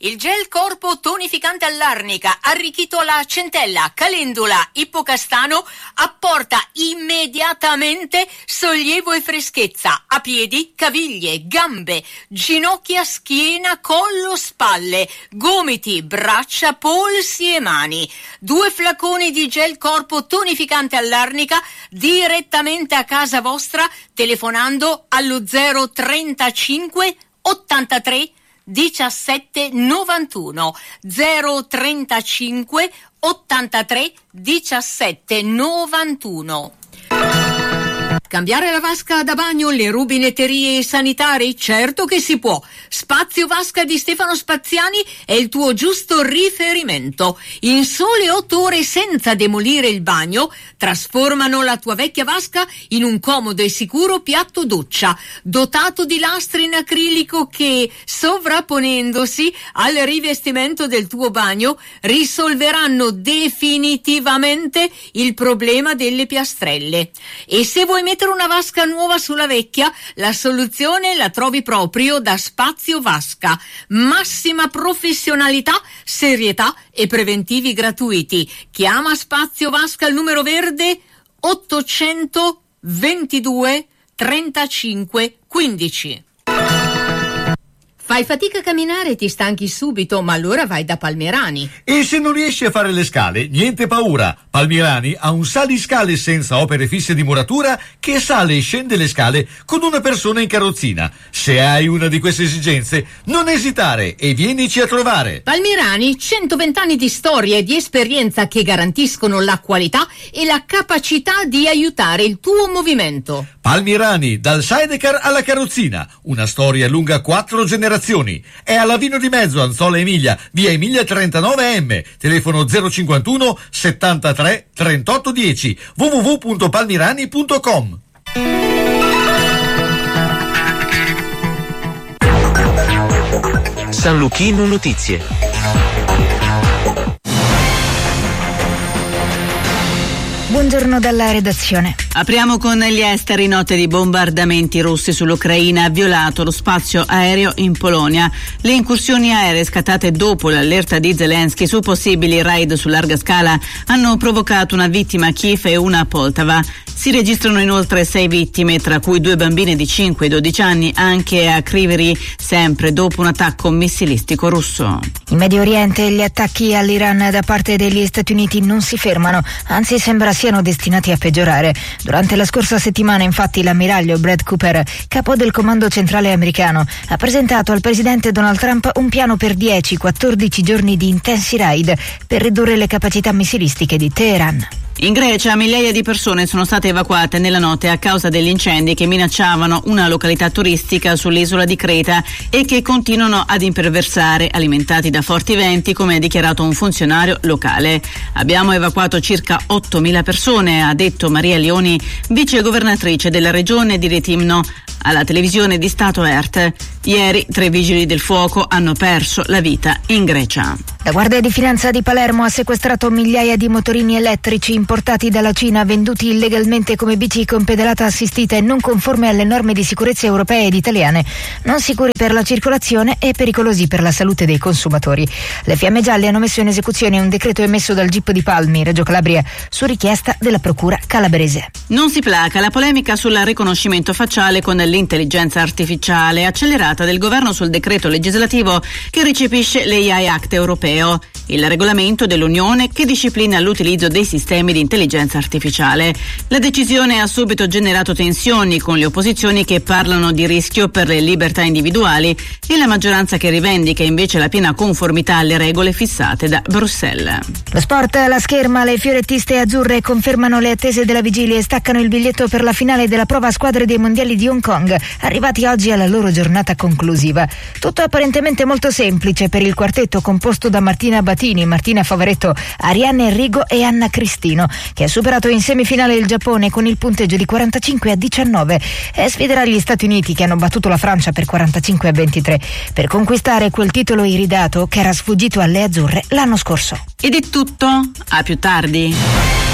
Il gel corpo tonificante all'arnica, arricchito alla centella, calendula, ippocastano, apporta immediatamente sollievo e freschezza a piedi, caviglie, gambe, ginocchia, schiena, collo, spalle, gomiti, braccia, polsi e mani. 2 flaconi di gel corpo tonificante all'arnica direttamente a casa vostra telefonando allo 035 83 17 91 035 83 17 91. Cambiare la vasca da bagno, le rubinetterie sanitari? Certo che si può. Spazio Vasca di Stefano Spaziani è il tuo giusto riferimento. In sole 8 ore senza demolire il bagno, trasformano la tua vecchia vasca in un comodo e sicuro piatto doccia, dotato di lastre in acrilico che, sovrapponendosi al rivestimento del tuo bagno, risolveranno definitivamente il problema delle piastrelle. E se vuoi mettere una vasca nuova sulla vecchia, la soluzione la trovi proprio da Spazio Vasca. Massima professionalità, serietà e preventivi gratuiti. Chiama Spazio Vasca al numero verde 822 35 15. Fai fatica a camminare e ti stanchi subito, ma allora vai da Palmirani. E se non riesci a fare le scale, niente paura. Palmirani ha un saliscale senza opere fisse di muratura che sale e scende le scale con una persona in carrozzina. Se hai una di queste esigenze, non esitare e vienici a trovare. Palmirani, 120 anni di storia e di esperienza che garantiscono la qualità e la capacità di aiutare il tuo movimento. Palmirani, dal sidecar alla carrozzina, una storia lunga 4 generazioni. È alla Vino di Mezzo, Anzola Emilia, via Emilia 39M, telefono 051 73 38 10, www.palmirani.com. San Luchino Notizie. Buongiorno dalla redazione. Apriamo con gli esteri. Note di bombardamenti russi sull'Ucraina, ha violato lo spazio aereo in Polonia. Le incursioni aeree scattate dopo l'allerta di Zelensky su possibili raid su larga scala hanno provocato una vittima a Kiev e una a Poltava. Si registrano inoltre 6 vittime, tra cui 2 bambine di 5 e 12 anni, anche a Kryvyi, sempre dopo un attacco missilistico russo. In Medio Oriente gli attacchi all'Iran da parte degli Stati Uniti non si fermano, anzi sembra siano destinati a peggiorare. Durante la scorsa settimana, infatti, l'ammiraglio Brad Cooper, capo del comando centrale americano, ha presentato al presidente Donald Trump un piano per 10-14 giorni di intensi raid per ridurre le capacità missilistiche di Teheran. In Grecia migliaia di persone sono state evacuate nella notte a causa degli incendi che minacciavano una località turistica sull'isola di Creta e che continuano ad imperversare, alimentati da forti venti, come ha dichiarato un funzionario locale. Abbiamo evacuato circa 8.000 persone, ha detto Maria Leoni, vicegovernatrice della regione di Rethymno, alla televisione di Stato ERT. Ieri 3 vigili del fuoco hanno perso la vita in Grecia. La Guardia di Finanza di Palermo ha sequestrato migliaia di motorini elettrici importati dalla Cina, venduti illegalmente come bici con pedalata assistita e non conforme alle norme di sicurezza europee ed italiane, non sicuri per la circolazione e pericolosi per la salute dei consumatori. Le Fiamme Gialle hanno messo in esecuzione un decreto emesso dal GIP di Palmi, Reggio Calabria, su richiesta della Procura calabrese. Non si placa la polemica sul riconoscimento facciale con l'intelligenza artificiale accelerata del governo sul decreto legislativo che recepisce l'AI Act europeo, il regolamento dell'Unione che disciplina l'utilizzo dei sistemi di intelligenza artificiale. La decisione ha subito generato tensioni con le opposizioni che parlano di rischio per le libertà individuali e la maggioranza che rivendica invece la piena conformità alle regole fissate da Bruxelles. Lo sport alla scherma, le fiorettiste azzurre confermano le attese della vigilia e staccano il biglietto per la finale della prova a squadre dei mondiali di Hong Kong, arrivati oggi alla loro giornata conclusiva. Tutto apparentemente molto semplice per il quartetto composto da Martina Batini, Martina Favaretto, Arianna Enrigo e Anna Cristino, che ha superato in semifinale il Giappone con il punteggio di 45-19 e sfiderà gli Stati Uniti, che hanno battuto la Francia per 45-23 per conquistare quel titolo iridato che era sfuggito alle azzurre l'anno scorso. Ed è tutto, a più tardi.